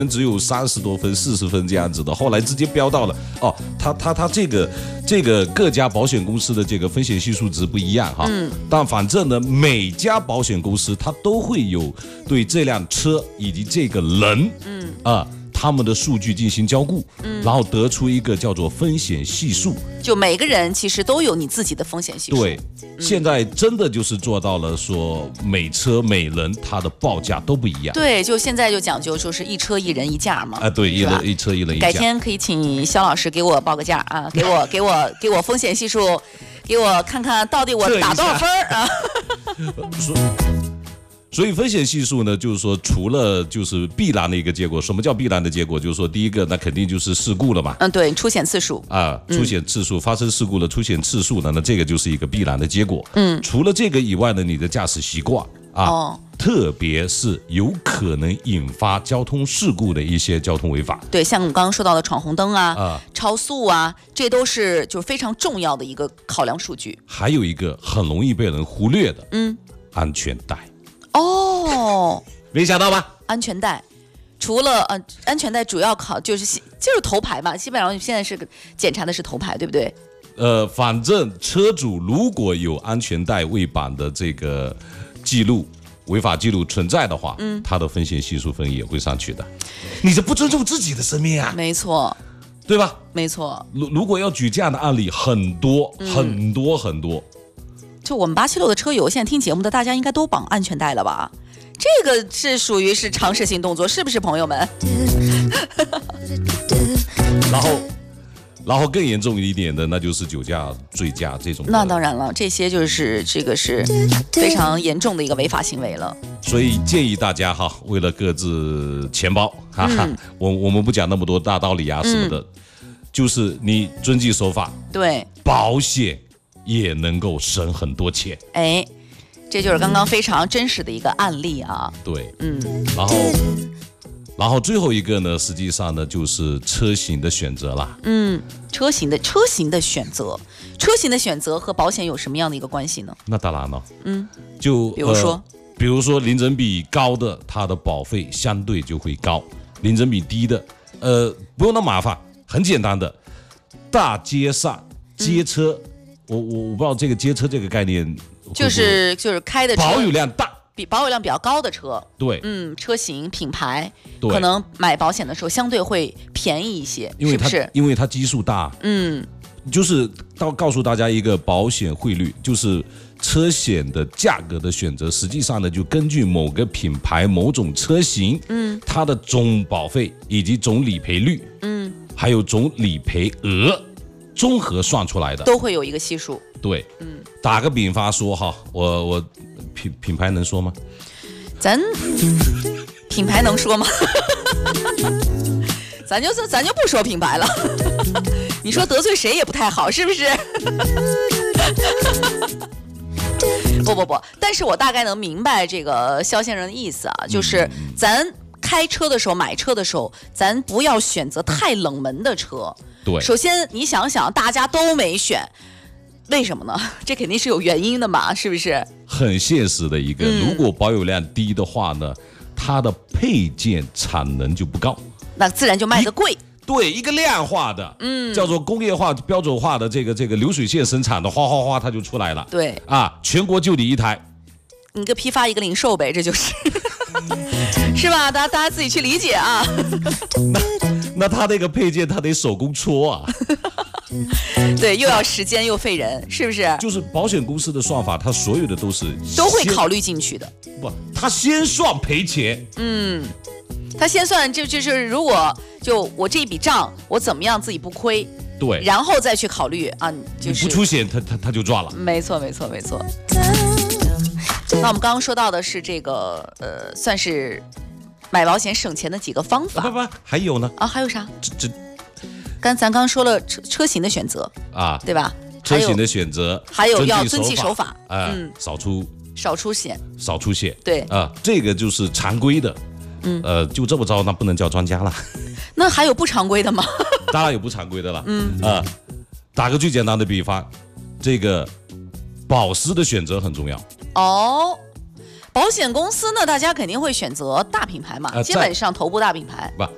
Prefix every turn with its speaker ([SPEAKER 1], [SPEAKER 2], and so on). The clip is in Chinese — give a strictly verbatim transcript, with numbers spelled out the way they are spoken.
[SPEAKER 1] 只有三十多分、四十分这样子的，后来直接飙到了哦，他他他这个这个各家保险公司的这个风险系数值不一样哈，嗯，但反正呢，每家保险公司它都会有对这辆车以及这个人，嗯啊。他们的数据进行交互，嗯，然后得出一个叫做风险系数。
[SPEAKER 2] 就每个人其实都有你自己的风险系数。
[SPEAKER 1] 对，嗯、现在真的就是做到了说每车每人它的报价都不一样。
[SPEAKER 2] 对，就现在就讲究就是一车一人一价嘛。
[SPEAKER 1] 啊，对，一人一车一人一价。
[SPEAKER 2] 改天可以请肖老师给我报个价啊，给我给我给我风险系数，给我看看到底我打多少分啊。
[SPEAKER 1] 所以风险系数呢，就是说除了就是必然的一个结果，什么叫必然的结果？就是说第一个，那肯定就是事故了嘛。
[SPEAKER 2] 嗯，对，出险次数
[SPEAKER 1] 啊，出险次数、嗯、发生事故了，出险次数呢，那这个就是一个必然的结果。嗯，除了这个以外呢，你的驾驶习惯啊，哦、特别是有可能引发交通事故的一些交通违法，
[SPEAKER 2] 对，像我们刚刚说到的闯红灯啊、啊超速啊，这都是就非常重要的一个考量数据。
[SPEAKER 1] 还有一个很容易被人忽略的，嗯，安全带。
[SPEAKER 2] 哦，
[SPEAKER 1] 没想到吧？
[SPEAKER 2] 安全带，除了呃，安全带主要考就是就是头牌嘛，基本上现在是检查的是头牌，对不对？
[SPEAKER 1] 呃，反正车主如果有安全带未绑的这个记录、违法记录存在的话，嗯，他的风险系数分也会上去的。你这不尊重自己的生命啊！
[SPEAKER 2] 没错，
[SPEAKER 1] 对吧？
[SPEAKER 2] 没错。
[SPEAKER 1] 如如果要举这样的案例，很多、嗯、很多很多。
[SPEAKER 2] 就我们八七六的车友，现在听节目的大家应该都绑安全带了吧？这个是属于是常识性动作，是不是朋友们？
[SPEAKER 1] 然后，然后更严重一点的，那就是酒驾、醉驾这种。
[SPEAKER 2] 那当然了，这些就是这个是非常严重的一个违法行为了。
[SPEAKER 1] 所以建议大家哈，为了各自钱包，哈哈，嗯、我我们不讲那么多大道理啊什么的，嗯、就是你遵纪守法，
[SPEAKER 2] 对，
[SPEAKER 1] 保险也能够省很多钱。
[SPEAKER 2] 哎，这就是刚刚非常真实的一个案例啊。
[SPEAKER 1] 对，嗯，然后，然后最后一个呢，实际上呢就是车型的选择啦。
[SPEAKER 2] 嗯，车型的车型的选择，车型的选择和保险有什么样的一个关系呢？
[SPEAKER 1] 那当然了，嗯，就
[SPEAKER 2] 比如说、呃，
[SPEAKER 1] 比如说零整比高的，它的保费相对就会高；零整比低的，呃，不用那么麻烦，很简单的，大街上街车。嗯我我我不知道这个街车这个概念会不会，
[SPEAKER 2] 就是就是开的车
[SPEAKER 1] 保有量大，
[SPEAKER 2] 比保有量比较高的车，
[SPEAKER 1] 对，
[SPEAKER 2] 嗯，车型品牌，可能买保险的时候相对会便宜一些，
[SPEAKER 1] 因为它
[SPEAKER 2] 是不是？
[SPEAKER 1] 因为它基数大，嗯，就是到告诉大家一个保险汇率，就是车险的价格的选择，实际上呢就根据某个品牌、某种车型，嗯，它的总保费以及总理赔率，嗯，还有总理赔额。综合算出来的
[SPEAKER 2] 都会有一个系数，
[SPEAKER 1] 对，嗯，打个比方说哈，我我品品牌能说吗？
[SPEAKER 2] 咱品牌能说吗？咱就咱就不说品牌了，你说得罪谁也不太好，是不是？不不不，但是我大概能明白这个肖先生的意思啊，就是咱开车的时候、买车的时候，咱不要选择太冷门的车。
[SPEAKER 1] 对，
[SPEAKER 2] 首先你想想，大家都没选，为什么呢？这肯定是有原因的嘛，是不是？
[SPEAKER 1] 很现实的一个，嗯、如果保有量低的话呢，它的配件产能就不高，
[SPEAKER 2] 那自然就卖得贵。
[SPEAKER 1] 对，一个量化的，嗯，叫做工业化、标准化的这个这个流水线生产的，哗哗哗它就出来了。
[SPEAKER 2] 对，
[SPEAKER 1] 啊，全国就你一台，
[SPEAKER 2] 一个批发一个零售呗，这就是，是吧？大家大家自己去理解啊。
[SPEAKER 1] 那他那个配件他得手工搓啊，
[SPEAKER 2] 对，又要时间又费人，是不是？
[SPEAKER 1] 就是保险公司的算法，他所有的都是
[SPEAKER 2] 都会考虑进去的。
[SPEAKER 1] 不，他先算赔钱，
[SPEAKER 2] 嗯，他先算就就是如果就我这一笔账我怎么样自己不亏，
[SPEAKER 1] 对，
[SPEAKER 2] 然后再去考虑啊，就是
[SPEAKER 1] 你不出险他他他就赚了。
[SPEAKER 2] 没错没错没错。那我们刚刚说到的是这个呃，算是。买保险省钱的几个方法，
[SPEAKER 1] 不不，还有呢
[SPEAKER 2] 啊，还有啥？
[SPEAKER 1] 这这，
[SPEAKER 2] 刚咱刚说了车车型的选择啊，对吧？
[SPEAKER 1] 车型的选择，
[SPEAKER 2] 还有要遵纪守法，
[SPEAKER 1] 嗯，少出
[SPEAKER 2] 少出险，
[SPEAKER 1] 少出险，
[SPEAKER 2] 对
[SPEAKER 1] 啊，这个就是常规的，嗯，呃，就这么着，那不能叫专家了。
[SPEAKER 2] 那还有不常规的吗？
[SPEAKER 1] 当然有不常规的了，嗯啊，打个最简单的比方，这个保湿的选择很重要
[SPEAKER 2] 哦。保险公司呢，大家肯定会选择大品牌嘛，呃、基本上头部大品牌。
[SPEAKER 1] 不，